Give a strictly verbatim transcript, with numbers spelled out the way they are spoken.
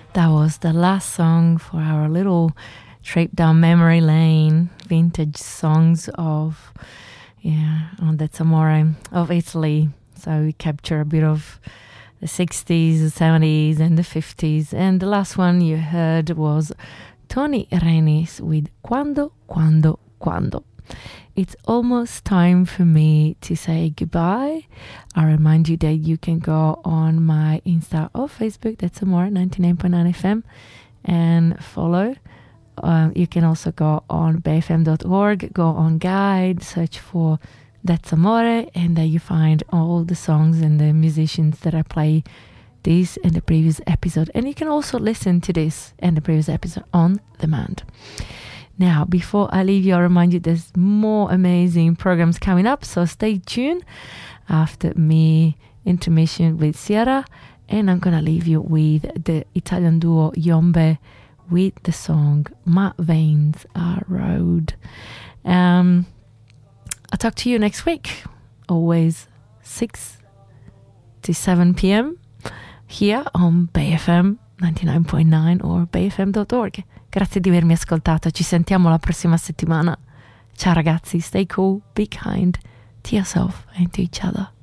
That was the last song for our little trip down memory lane, vintage songs of, yeah, on That's Amore of Italy. So we capture a bit of the sixties, the seventies, and the fifties. And the last one you heard was Tony Renis with Quando, Quando, Quando. It's almost time for me to say goodbye. I remind you that you can go on my Insta or Facebook, That's Amore ninety-nine point nine F M, and follow. Uh, you can also go on b f m dot org, go on Guide, search for That's Amore, and there you find all the songs and the musicians that I play this and the previous episode. And you can also listen to this and the previous episode on demand. Now, before I leave you, I'll remind you there's more amazing programs coming up, so stay tuned after me intermission with Sierra, and I'm gonna leave you with the Italian duo Yombe with the song My Veins Are Road. Um, I'll talk to you next week, always six to seven p.m. here on Bay F M ninety-nine point nine or bay f m dot org. Grazie di avermi ascoltato, ci sentiamo la prossima settimana. Ciao ragazzi, stay cool, be kind to yourself and to each other.